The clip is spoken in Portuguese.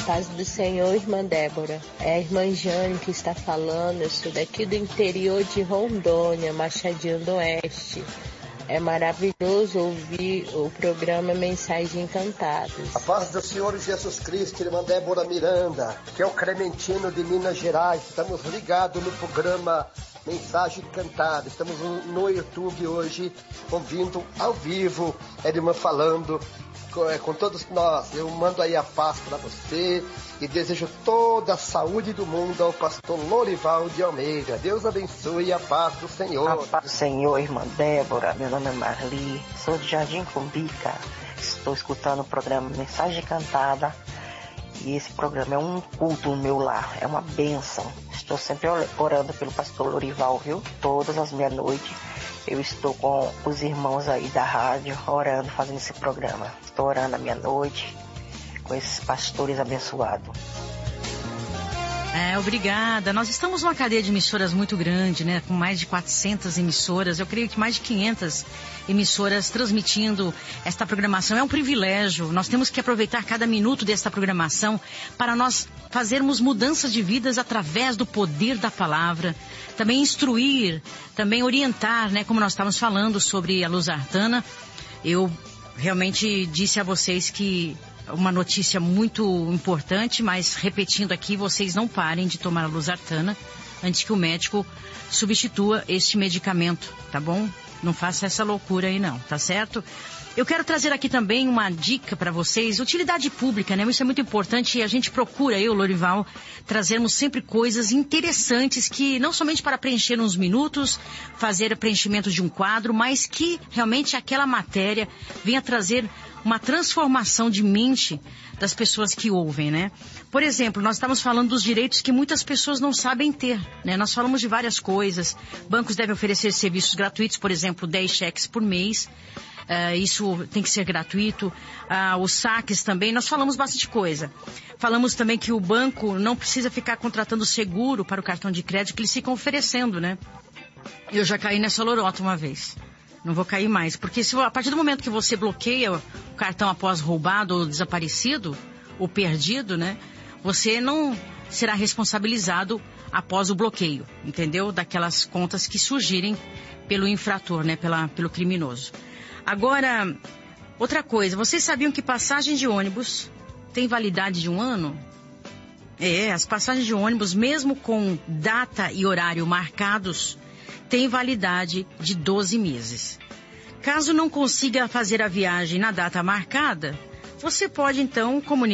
Paz do Senhor, irmã Débora. É a irmã Jane que está falando. Eu sou daqui do interior de Rondônia, Machadinho do Oeste. É maravilhoso ouvir o programa Mensagem Encantadas. A paz do Senhor Jesus Cristo, irmã Débora Miranda, que é o Clementino de Minas Gerais. Estamos ligados no programa Mensagem Encantada. Estamos no YouTube hoje, ouvindo ao vivo a irmã falando com todos nós. Eu mando aí a paz para você e desejo toda a saúde do mundo ao pastor Lorival de Almeida. Deus abençoe, a paz do Senhor. A paz do Senhor, irmã Débora. Meu nome é Marli, sou de Jardim Cumbica. Estou escutando o programa Mensagem Cantada e esse programa é um culto no meu lar, é uma bênção. Estou sempre orando pelo pastor Lorival, viu? Todas as meia-noite eu estou com os irmãos aí da rádio orando, fazendo esse programa. Estou orando à meia-noite com esses pastores abençoados. Obrigada. Nós estamos numa cadeia de emissoras muito grande, né? Com mais de 400 emissoras. Eu creio que mais de 500 emissoras transmitindo esta programação. É um privilégio. Nós temos que aproveitar cada minuto desta programação para nós fazermos mudanças de vidas através do poder da palavra. Também instruir, também orientar, né? Como nós estávamos falando sobre a losartana. Eu realmente disse a vocês que uma notícia muito importante, mas repetindo aqui, vocês não parem de tomar a losartana antes que o médico substitua este medicamento, tá bom? Não faça essa loucura aí não, tá certo? Eu quero trazer aqui também uma dica para vocês, utilidade pública, né? Isso é muito importante e a gente procura, eu, Lorival, trazermos sempre coisas interessantes que não somente para preencher uns minutos, fazer preenchimento de um quadro, mas que realmente aquela matéria venha trazer uma transformação de mente das pessoas que ouvem, né? Por exemplo, nós estamos falando dos direitos que muitas pessoas não sabem ter, né? Nós falamos de várias coisas. Bancos devem oferecer serviços gratuitos, por exemplo, 10 cheques por mês. Isso tem que ser gratuito. Os saques também, nós falamos bastante coisa. Falamos também que o banco não precisa ficar contratando seguro para o cartão de crédito que eles ficam oferecendo, né? Eu já caí nessa lorota uma vez. Não vou cair mais, porque a partir do momento que você bloqueia o cartão após roubado ou desaparecido, ou perdido, né? Você não será responsabilizado após o bloqueio, entendeu? Daquelas contas que surgirem pelo infrator, né? Pelo criminoso. Agora, outra coisa, vocês sabiam que passagem de ônibus tem validade de 1 ano? As passagens de ônibus, mesmo com data e horário marcados, têm validade de 12 meses. Caso não consiga fazer a viagem na data marcada, você pode então comunicar